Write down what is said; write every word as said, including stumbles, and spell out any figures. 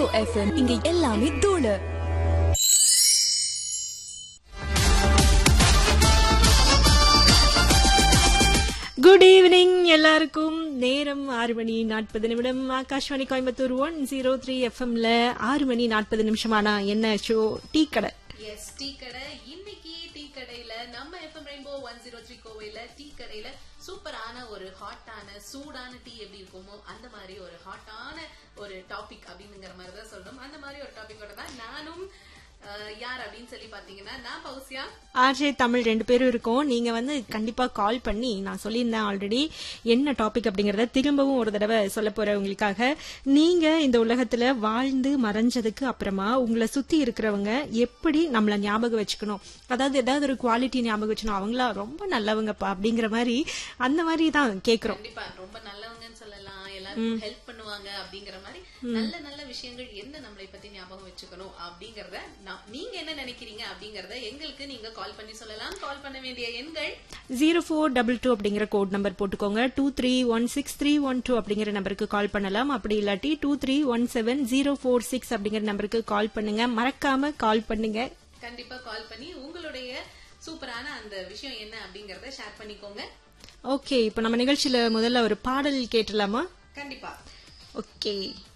Rainbow FM, இங்க எல்லாமே தூளு. குட் ஈவினிங் எல்லாருக்கும். நேரம் ஆறு மணி நாற்பது நிமிடம். Akashvani Coimbatore one zero three எஃப்எம்ல ஆறு மணி நாற்பது நிமிஷமானா என்ன ஷோ? டீ கடை. எஸ், டீ கடை. இன்னைக்கு டீ கடையில நம்ம FM rainbow one zero three கோவையில tea கடையில சூப்பரான ஒரு ஹாட்டான சூடான டீ எப்படி இருக்குமோ அந்த மாதிரி ஒரு ஹாட்டான ஒரு டாபிக் அப்படிங்கிற மாதிரி தான் சொல்லணும். அந்த மாதிரி ஒரு டாபிக்கோட தான் நானும் யார் அப்படின்னு சொல்லி பாத்தீங்கன்னா நான் பௌசியா, ஆர்ஜே தமிழ் ரெண்டு பேரும் இருக்கோம். நீங்க வந்து கண்டிப்பா கால் பண்ணி, நான் சொல்லியிருந்தேன் ஆல்ரெடி என்ன டாபிக் அப்படிங்கறத திரும்பவும் ஒரு தடவை சொல்ல போறேன் உங்களுக்காக. நீங்க இந்த உலகத்துல வாழ்ந்து மறைஞ்சதுக்கு அப்புறமா உங்களை சுத்தி இருக்கிறவங்க எப்படி நம்மள ஞாபகம் வச்சுக்கணும், அதாவது ஏதாவது ஒரு குவாலிட்டி ஞாபகம் வச்சுக்கணும், அவங்களா ரொம்ப நல்லவங்கப்பா அப்படிங்கிற மாதிரி அந்த மாதிரி தான் கேக்குறோம். கண்டிப்பா ரொம்ப நல்லவங்கன்னு சொல்லலாம், எல்லாரும் ஹெல்ப் பண்ணுவாங்க அப்படிங்கிற மாதிரி நல்ல நல்ல விஷயங்கள் என்ன நம்மளை பத்தி ஞாபகம் வச்சுக்கணும் அப்படிங்கறத நீங்க என்ன நினைக்கிறீங்க அப்படிங்கறத எங்களுக்கு நீங்க கால் பண்ணி சொல்லலாம். கால் பண்ண வேண்டிய எண்கள் ஜீரோ ஃபோர் டபுள் டூ அப்படிங்கிற கோட் நம்பர் போட்டுக்கோங்க. Two three one six three one two அப்படிங்கிற நம்பருக்கு கால் பண்ணலாம். அப்படி இல்லாட்டி two three one seven zero four six அப்படிங்கிற நம்பருக்கு கால் பண்ணுங்க. மறக்காம கால் பண்ணுங்க. கண்டிப்பா கால் பண்ணி உங்களுடைய சூப்பரான அந்த விஷயம் என்ன அப்படிங்கறத ஷேர் பண்ணிக்கோங்க. ஓகே, இப்ப நம்ம நிகழ்ச்சியில முதல்ல ஒரு பாடல் கேட்டலாமா? கண்டிப்பா. ஓகே.